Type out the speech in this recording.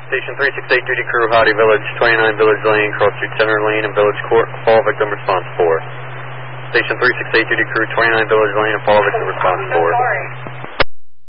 Station 368, duty crew, Howdy Village, 29 Village Lane, cross street Center Lane and Village Court, fall victim response 4. Station 368, duty crew, 29 Village Lane and fall victim response 4.